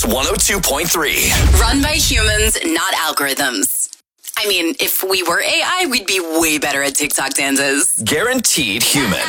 102.3. Run by humans, not algorithms. I mean, if we were AI, we'd be way better at TikTok dances. Guaranteed human.